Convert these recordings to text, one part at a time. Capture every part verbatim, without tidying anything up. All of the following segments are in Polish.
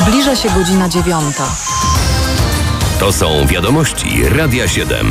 Zbliża się godzina dziewiąta. To są wiadomości Radia siedem.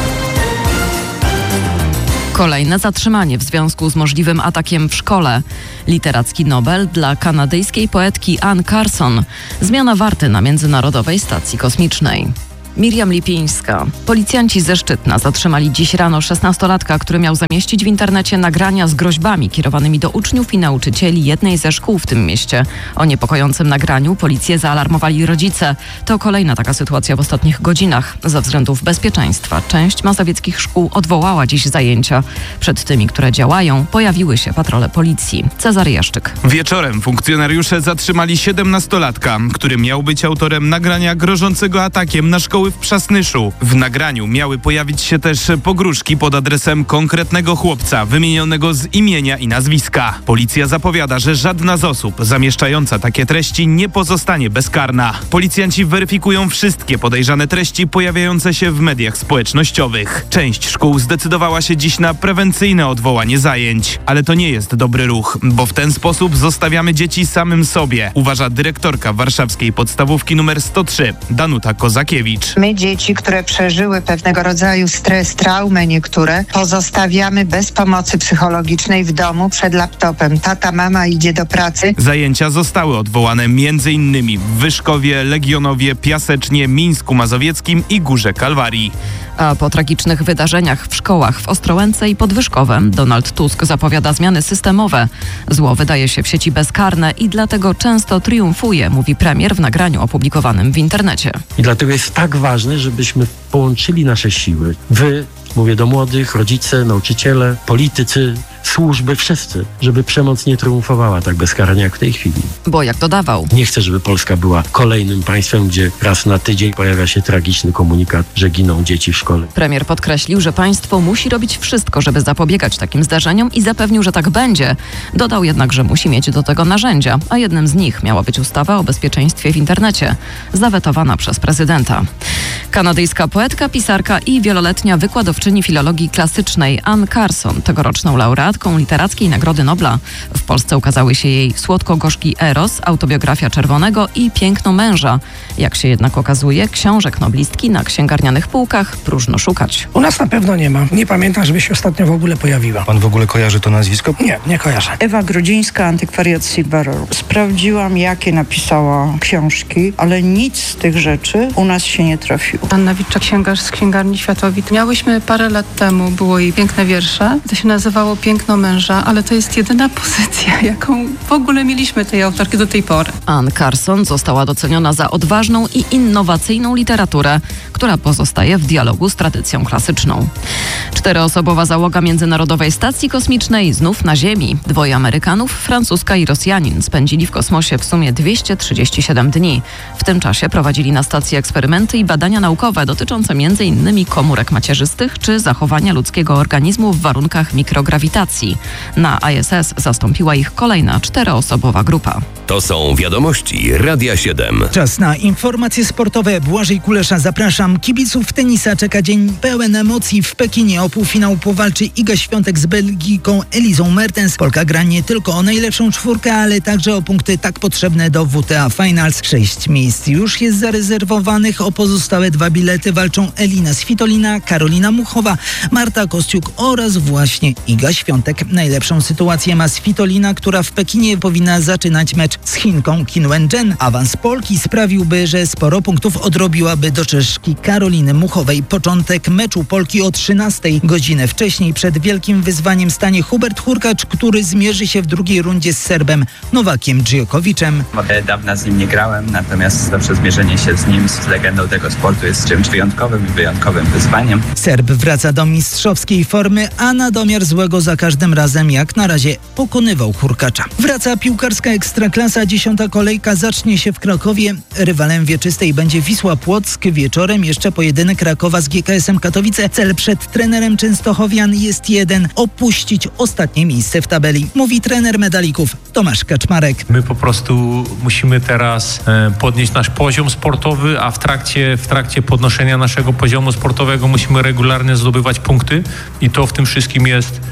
Kolejne zatrzymanie w związku z możliwym atakiem w szkole. Literacki Nobel dla kanadyjskiej poetki Anne Carson. Zmiana warty na Międzynarodowej Stacji Kosmicznej. Miriam Lipińska. Policjanci ze Szczytna zatrzymali dziś rano szesnastolatka, który miał zamieścić w internecie nagrania z groźbami kierowanymi do uczniów i nauczycieli jednej ze szkół w tym mieście. O niepokojącym nagraniu policję zaalarmowali rodzice. To kolejna taka sytuacja w ostatnich godzinach. Ze względów bezpieczeństwa część mazowieckich szkół odwołała dziś zajęcia. Przed tymi, które działają, pojawiły się patrole policji. Cezary Jaszczyk. Wieczorem funkcjonariusze zatrzymali siedemnastolatka, który miał być autorem nagrania grożącego atakiem na szkoły w Przasnyszu. W nagraniu miały pojawić się też pogróżki pod adresem konkretnego chłopca, wymienionego z imienia i nazwiska. Policja zapowiada, że żadna z osób zamieszczająca takie treści nie pozostanie bezkarna. Policjanci weryfikują wszystkie podejrzane treści pojawiające się w mediach społecznościowych. Część szkół zdecydowała się dziś na prewencyjne odwołanie zajęć. Ale to nie jest dobry ruch, bo w ten sposób zostawiamy dzieci samym sobie, uważa dyrektorka warszawskiej podstawówki numer sto trzy, Danuta Kozakiewicz. My dzieci, które przeżyły pewnego rodzaju stres, traumę niektóre, pozostawiamy bez pomocy psychologicznej w domu przed laptopem. Tata, mama idzie do pracy. Zajęcia zostały odwołane m.in. w Wyszkowie, Legionowie, Piasecznie, Mińsku Mazowieckim i Górze Kalwarii. A po tragicznych wydarzeniach w szkołach w Ostrołęce i Podwyżkowem Donald Tusk zapowiada zmiany systemowe. Zło wydaje się w sieci bezkarne i dlatego często triumfuje, mówi premier w nagraniu opublikowanym w internecie. I dlatego jest tak ważne, żebyśmy połączyli nasze siły. Wy, mówię do młodych, rodzice, nauczyciele, politycy, służby, wszyscy, żeby przemoc nie triumfowała tak bezkarnie jak w tej chwili. Bo jak dodawał, nie chcę, żeby Polska była kolejnym państwem, gdzie raz na tydzień pojawia się tragiczny komunikat, że giną dzieci w szkole. Premier podkreślił, że państwo musi robić wszystko, żeby zapobiegać takim zdarzeniom i zapewnił, że tak będzie. Dodał jednak, że musi mieć do tego narzędzia, a jednym z nich miała być ustawa o bezpieczeństwie w internecie, zawetowana przez prezydenta. Kanadyjska poetka, pisarka i wieloletnia wykładowczyni filologii klasycznej Anne Carson, tegoroczną laureatką Literackiej Nagrody Nobla. W Polsce ukazały się jej Słodko-gorzki Eros, Autobiografia Czerwonego i Piękno męża. Jak się jednak okazuje, książek noblistki na księgarnianych półkach próżno szukać. U nas na pewno nie ma. Nie pamiętam, żeby się ostatnio w ogóle pojawiła. Pan w ogóle kojarzy to nazwisko? Nie, nie kojarzę. Ewa Grodzińska, Antykwariat Silverer. Sprawdziłam, jakie napisała książki, ale nic z tych rzeczy u nas się nie trafiło. Anna Witczak, księgarz z Księgarni Światowit. Miałyśmy parę lat temu, było jej piękne wiersze. To się nazywało Piękno męża, ale to jest jedyna pozycja, jaką w ogóle mieliśmy tej autorki do tej pory. Anne Carson została doceniona za odważną i innowacyjną literaturę, która pozostaje w dialogu z tradycją klasyczną. Czteroosobowa załoga Międzynarodowej Stacji Kosmicznej znów na Ziemi. Dwoje Amerykanów, Francuska i Rosjanin spędzili w kosmosie w sumie dwieście trzydzieści siedem dni. W tym czasie prowadzili na stacji eksperymenty i badania naukowe dotyczące między innymi komórek macierzystych czy zachowania ludzkiego organizmu w warunkach mikrograwitacji. Na I S S zastąpiła ich kolejna czteroosobowa grupa. To są wiadomości Radia siedem. Czas na informacje sportowe. Błażej Kulesza, zapraszam. Kibiców tenisa czeka dzień pełen emocji. W Pekinie o półfinał powalczy Iga Świątek z Belgijką Elizą Mertens. Polka gra nie tylko o najlepszą czwórkę, ale także o punkty tak potrzebne do W T A Finals. Sześć miejsc już jest zarezerwowanych. O pozostałe dwa bilety walczą Elina Svitolina, Karolina Muchowa, Marta Kostiuk oraz właśnie Iga Świątek. Najlepszą sytuację ma Svitolina, która w Pekinie powinna zaczynać mecz z Chinką Kim Wen-jen. Awans Polki sprawiłby, że sporo punktów odrobiłaby do Czeszki Karoliny Muchowej. Początek meczu Polki o trzynastej. Godzinę wcześniej przed wielkim wyzwaniem stanie Hubert Hurkacz, który zmierzy się w drugiej rundzie z Serbem Nowakiem Djokoviczem. Od dawna z nim nie grałem, natomiast zawsze zmierzenie się z nim, z legendą tego sportu jest czymś wyjątkowym i wyjątkowym wyzwaniem. Serb wraca do mistrzowskiej formy, a na domiar złego za każdym razem jak na razie pokonywał Hurkacza. Wraca piłkarska ekstraklasa, dziesiąta kolejka zacznie się w Krakowie. Rywalem wieczystej będzie Wisła Płock. Wieczorem jeszcze pojedynek Krakowa z G K S-em Katowice. Cel przed trenerem Częstochowian jest jeden: opuścić ostatnie miejsce w tabeli. Mówi trener medalików Tomasz Kaczmarek. My po prostu musimy teraz e, podnieść nasz poziom sportowy, a w trakcie, w trakcie podnoszenia naszego poziomu sportowego musimy regularnie zdobywać punkty i to w tym wszystkim jest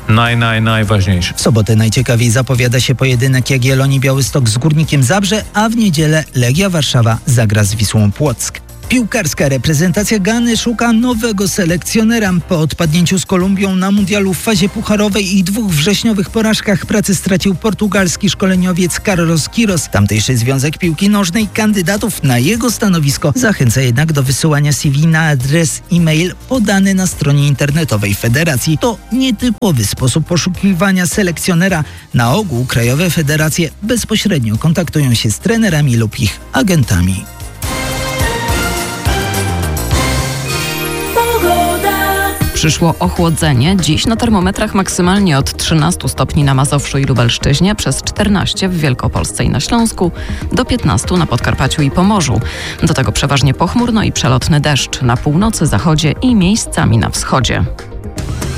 naj, naj, najważniejsze. W sobotę najciekawiej zapowiada się pojedynek Jagiellonii Białystok z Górnikiem Zabrze, a w niedzielę Legia Warszawa zagra z Wisłą Płock. Piłkarska reprezentacja Gany szuka nowego selekcjonera. Po odpadnięciu z Kolumbią na mundialu w fazie pucharowej i dwóch wrześniowych porażkach pracę stracił portugalski szkoleniowiec Carlos Queiroz. Tamtejszy Związek Piłki Nożnej kandydatów na jego stanowisko zachęca jednak do wysyłania C V na adres e-mail podany na stronie internetowej federacji. To nietypowy sposób poszukiwania selekcjonera. Na ogół krajowe federacje bezpośrednio kontaktują się z trenerami lub ich agentami. Przyszło ochłodzenie. Dziś na termometrach maksymalnie od trzynastu stopni na Mazowszu i Lubelszczyźnie, przez czternaście w Wielkopolsce i na Śląsku, do piętnastu na Podkarpaciu i Pomorzu. Do tego przeważnie pochmurno i przelotny deszcz na północy, zachodzie i miejscami na wschodzie.